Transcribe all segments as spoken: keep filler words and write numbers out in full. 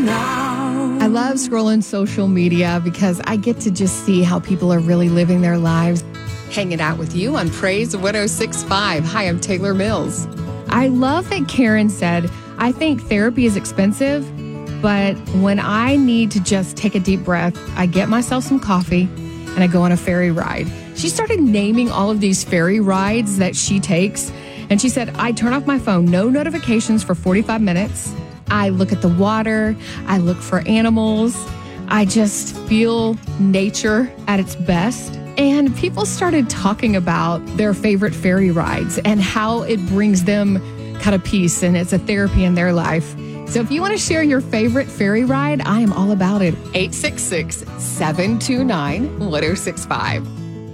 I love scrolling social media because I get to just see how people are really living their lives. Hanging out with you on Praise one oh six point five. Hi, I'm Taylor Mills. I love that Karen said, I think therapy is expensive, but when I need to just take a deep breath, I get myself some coffee and I go on a ferry ride. She started naming all of these ferry rides that she takes. And she said, I turn off my phone, no notifications for forty-five minutes. I look at the water. I look for animals. I just feel nature at its best. And people started talking about their favorite ferry rides and how it brings them kind of peace and it's a therapy in their life. So if you want to share your favorite ferry ride, I am all about it. eight six six, seven two nine, one oh six five.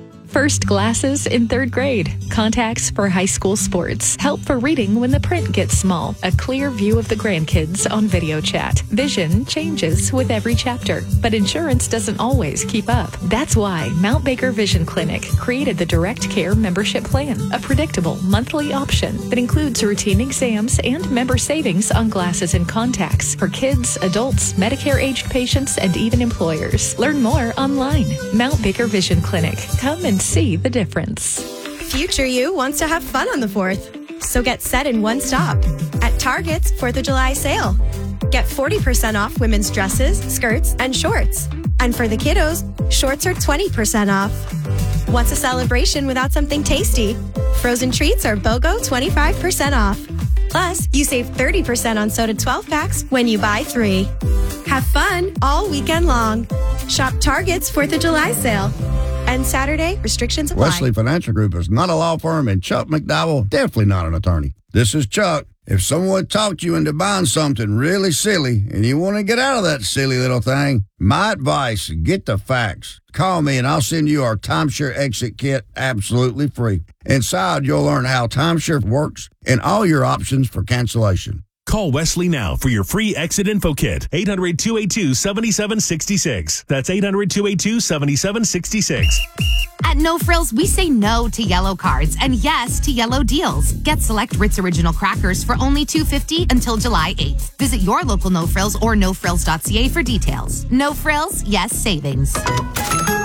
First glasses in third grade. Contacts for high school sports. Help for reading when the print gets small. A clear view of the grandkids on video chat. Vision changes with every chapter, but insurance doesn't always keep up. That's why Mount Baker Vision Clinic created the Direct Care Membership Plan, a predictable monthly option that includes routine exams and member savings on glasses and contacts for kids, adults, Medicare-aged patients, and even employers. Learn more online. Mount Baker Vision Clinic. Come and see the difference. Future you wants to have fun on the fourth, so get set in one stop at Target's fourth of July sale. Get forty percent off women's dresses, skirts, and shorts. And for the kiddos, shorts are twenty percent off. What's a celebration without something tasty? Frozen treats are BOGO twenty-five percent off. Plus, you save thirty percent on soda twelve packs when you buy three. Have fun all weekend long. Shop Target's fourth of July sale. And Saturday, restrictions apply. Wesley Financial Group is not a law firm, and Chuck McDowell, definitely not an attorney. This is Chuck. If someone talked you into buying something really silly and you want to get out of that silly little thing, my advice, get the facts. Call me and I'll send you our timeshare exit kit absolutely free. Inside, you'll learn how timeshare works and all your options for cancellation. Call Wesley now for your free exit info kit. eight hundred, two eight two, seven seven six six. That's eight hundred, two eight two, seven seven six six. At No Frills, we say no to yellow cards and yes to yellow deals. Get select Ritz Original crackers for only two dollars and fifty cents until July eighth. Visit your local No Frills or no frills dot c a for details. No Frills, yes savings.